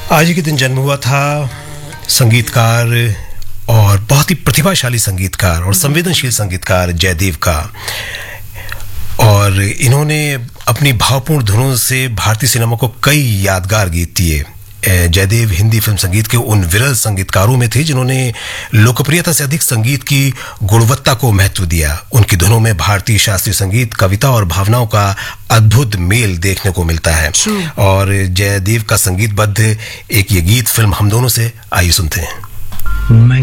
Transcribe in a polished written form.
आज ही के दिन जन्म हुआ था संगीतकार और बहुत ही प्रतिभाशाली संगीतकार और संवेदनशील संगीतकार जयदेव का। और इन्होंने अपनी भावपूर्ण धुनों से भारतीय सिनेमा को कई यादगार गीत दिए। जयदेव हिंदी फिल्म संगीत के उन विरल संगीतकारों में थे जिन्होंने लोकप्रियता से अधिक संगीत की गुणवत्ता को महत्व दिया। उनकी धुनों में भारतीय शास्त्रीय संगीत, कविता और भावनाओं का अद्भुत मेल देखने को मिलता है। और जयदेव का संगीतबद्ध एक ये गीत फिल्म हम दोनों से आइए सुनते हैं।